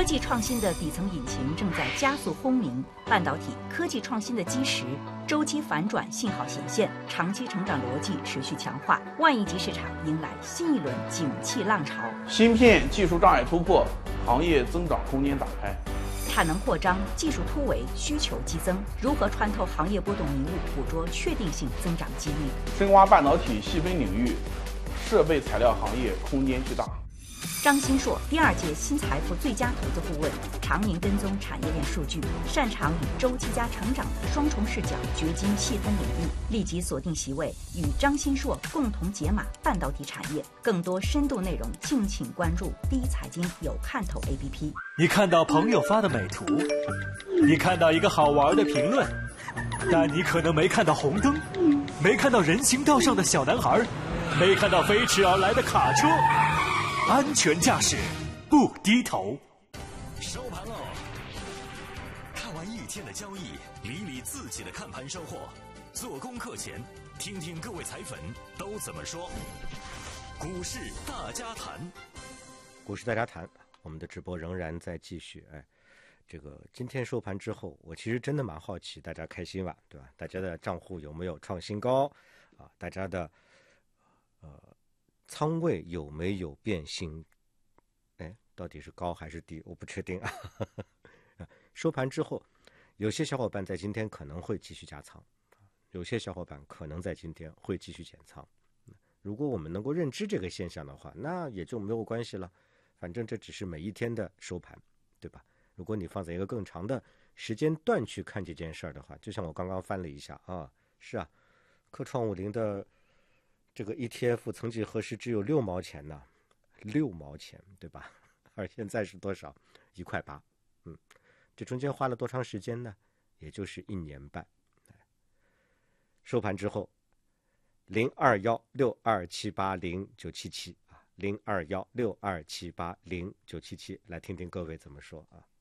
科技创新的底层引擎正在加速轰鸣，半导体科技创新的基石周期反转信号显现，长期成长逻辑持续强化，万亿级市场迎来新一轮景气浪潮。 芯片技术障碍突破，行业增长空间打开。 产能扩张，技术突围，需求激增，如何穿透行业波动迷雾，捕捉确定性增长机遇？ 深挖半导体细分领域，设备材料行业空间巨大。 张新硕，第2届新财富最佳投资顾问，常年跟踪产业链数据，擅长以周期加成长的双重视角掘金细分领域。立即锁定席位，与张新硕共同解码半导体产业。更多深度内容，敬请关注第一财经有看头 APP。 你看到朋友发的美图，你看到一个好玩的评论，但你可能没看到红灯，没看到人行道上的小男孩，没看到飞驰而来的卡车。安全驾驶，不低头。 收盘喽！看完一天的交易，理理自己的看盘收获。做功课前，听听各位彩粉都怎么说。股市大家谈， 股市大家谈，我们的直播仍然在继续。这个今天收盘之后，我其实真的蛮好奇，大家开心吧，对吧？大家的账户有没有创新高啊？大家的仓位有没有变新？到底是高还是低？我不确定啊。收盘之后，有些小伙伴在今天可能会继续加仓，有些小伙伴可能在今天会继续减仓。如果我们能够认知这个现象的话，那也就没有关系了。反正这只是每一天的收盘，对吧？如果你放在一个更长的时间段去看这件事儿的话，就像我刚刚翻了一下啊，是啊，科创50的这个 ETF 曾几何时只有6毛钱呢，6毛钱，对吧？而现在是多少？1块8。这中间花了多长时间呢？也就是1年半。收盘之后，021627809770啊，021627809777，来听听各位怎么说啊。